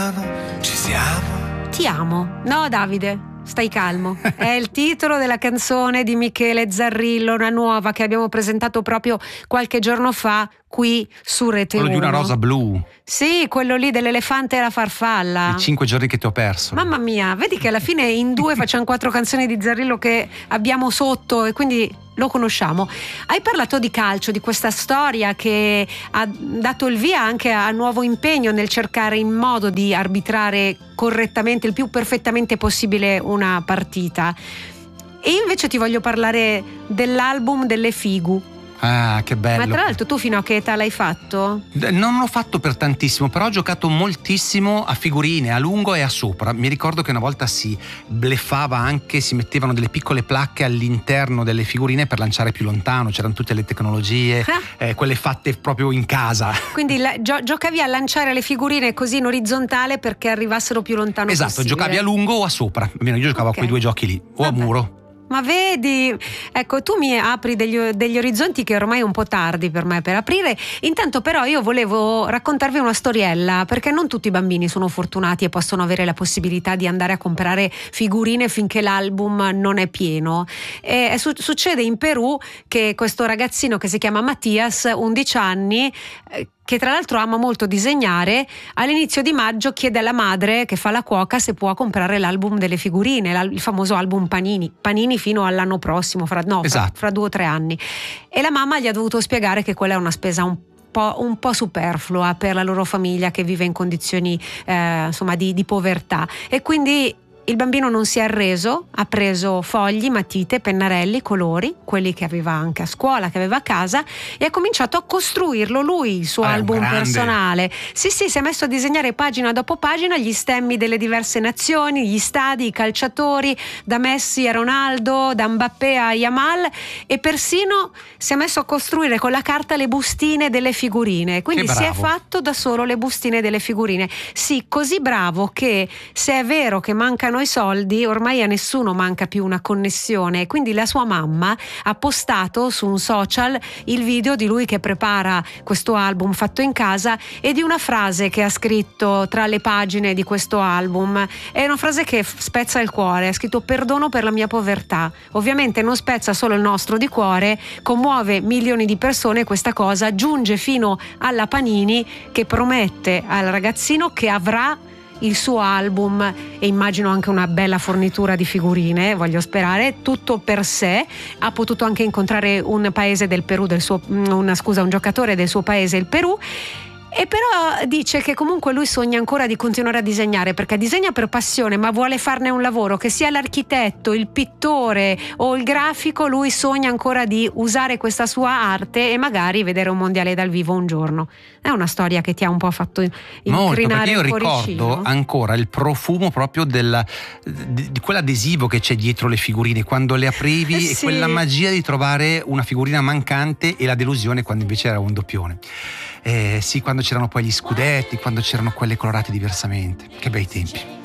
Ci siamo. Ti amo. No, Davide, stai calmo. È il titolo della canzone di Michele Zarrillo, una nuova che abbiamo presentato proprio qualche giorno fa qui su Rete 1. Quello di una rosa blu. Sì, quello lì dell'elefante e la farfalla. I 5 giorni che ti ho perso. Mamma mia, vedi che alla fine in due facciamo 4 canzoni di Zarrillo che abbiamo sotto e quindi lo conosciamo. Hai parlato di calcio, di questa storia che ha dato il via anche a nuovo impegno nel cercare in modo di arbitrare correttamente, il più perfettamente possibile una partita. E invece ti voglio parlare dell'album delle Figu. Ah, che bello. Ma tra l'altro tu fino a che età l'hai fatto? Non l'ho fatto per tantissimo, però ho giocato moltissimo a figurine, a lungo e a sopra. Mi ricordo che una volta si bleffava anche, si mettevano delle piccole placche all'interno delle figurine per lanciare più lontano, c'erano tutte le tecnologie, quelle fatte proprio in casa. Quindi giocavi a lanciare le figurine così in orizzontale perché arrivassero più lontano Esatto, possibile. Giocavi a lungo o a sopra, almeno io giocavo a quei due giochi lì, o a muro. Ma vedi, ecco, tu mi apri degli orizzonti che ormai è un po' tardi per me per aprire. Intanto però io volevo raccontarvi una storiella, perché non tutti i bambini sono fortunati e possono avere la possibilità di andare a comprare figurine finché l'album non è pieno. Succede in Perù che questo ragazzino che si chiama Mattias, 11 anni, che tra l'altro ama molto disegnare, all'inizio di maggio chiede alla madre che fa la cuoca se può comprare l'album delle figurine, il famoso album Panini fino all'anno prossimo, fra 2 o 3 anni, e la mamma gli ha dovuto spiegare che quella è una spesa un po' superflua per la loro famiglia che vive in condizioni di povertà, e quindi il bambino non si è arreso, ha preso fogli, matite, pennarelli, colori, quelli che aveva anche a scuola, che aveva a casa, e ha cominciato a costruirlo lui, il suo album personale. Sì, si è messo a disegnare pagina dopo pagina gli stemmi delle diverse nazioni, gli stadi, i calciatori, da Messi a Ronaldo, da Mbappé a Yamal, e persino si è messo a costruire con la carta le bustine delle figurine. Quindi si è fatto da solo le bustine delle figurine. Sì, così bravo che, se è vero che mancano i soldi, ormai a nessuno manca più una connessione. Quindi la sua mamma ha postato su un social il video di lui che prepara questo album fatto in casa e di una frase che ha scritto tra le pagine di questo album. È una frase che spezza il cuore. Ha scritto: perdono per la mia povertà. Ovviamente non spezza solo il nostro di cuore, commuove milioni di persone. Questa cosa giunge fino alla Panini, che promette al ragazzino che avrà il suo album e immagino anche una bella fornitura di figurine, voglio sperare, tutto per sé. Ha potuto anche incontrare un paese del Perù, un giocatore del suo paese, il Perù. E però dice che comunque lui sogna ancora di continuare a disegnare, perché disegna per passione, ma vuole farne un lavoro, che sia l'architetto, il pittore o il grafico. Lui sogna ancora di usare questa sua arte e magari vedere un mondiale dal vivo un giorno. È una storia che ti ha un po' fatto incrinare io il cuoricino. ricordo ancora il profumo proprio di quell'adesivo che c'è dietro le figurine quando le aprivi, sì. E quella magia di trovare una figurina mancante e la delusione quando invece era un doppione. Sì, quando c'erano poi gli scudetti, quando c'erano quelle colorate diversamente. Che bei tempi.